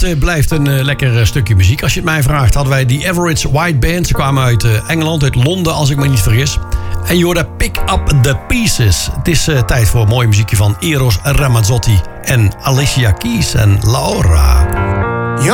dit blijft een lekker stukje muziek. Als je het mij vraagt, hadden wij die Average White Band. Ze kwamen uit Engeland, uit Londen, als ik me niet vergis. En je hoorde Pick Up The Pieces. Het is tijd voor een mooi muziekje van Eros Ramazzotti en Alicia Keys en Laura.